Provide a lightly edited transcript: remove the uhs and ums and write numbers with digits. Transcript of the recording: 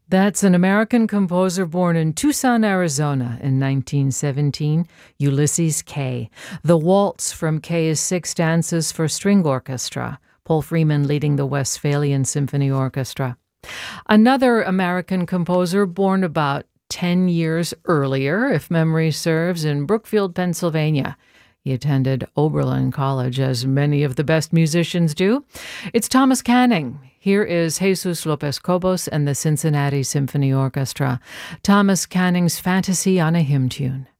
That's an American composer born in Tucson, Arizona in 1917, Ulysses Kay. The waltz from Kay's Six Dances for String Orchestra, Paul Freeman leading the Westphalian Symphony Orchestra. Another American composer born about 10 years earlier, if memory serves, in Brookfield, Pennsylvania. He attended Oberlin College, as many of the best musicians do. It's Thomas Canning. Here is Jesus Lopez Cobos and the Cincinnati Symphony Orchestra. Thomas Canning's Fantasy on a Hymn Tune.